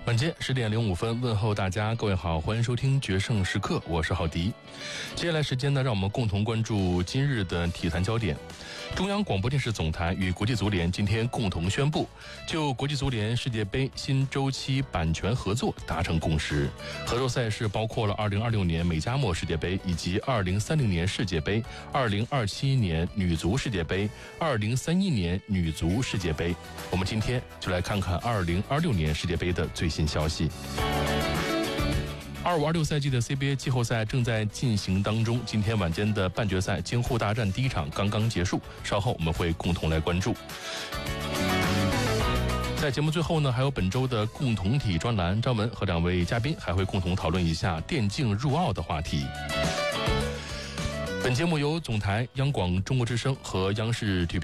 晚间10点05分，问候大家，各位好，欢迎收听决胜时刻，我是郝迪。接下来时间呢，让我们共同关注今日的体坛焦点。中央广播电视总台与国际足联今天共同宣布，就国际足联世界杯新周期版权合作达成共识。合作赛事包括了2026年美加墨世界杯，以及2030年世界杯、2027年女足世界杯、2031年女足世界杯。我们今天就来看看2026年世界杯的最新消息。25-26赛季的 CBA 季后赛正在进行当中，今天晚间的半决赛京沪大战第一场刚刚结束，稍后我们会共同来关注。在节目最后呢，还有本周的共同体专栏，张文和两位嘉宾还会共同讨论一下电竞入奥的话题。本节目由总台、央广中国之声和央视体育